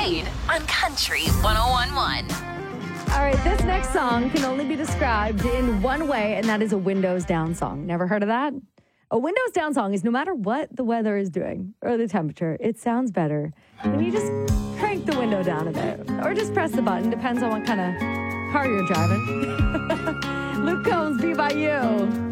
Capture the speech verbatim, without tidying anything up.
Wade on Country one oh one point one. All right, this next song can only be described in one way, and that is a windows down song. Never heard of that? A windows down song is no matter what the weather is doing or the temperature, it sounds better when you just crank the window down a bit or just press the button. Depends on what kind of car you're driving. Luke Combs, Be By You.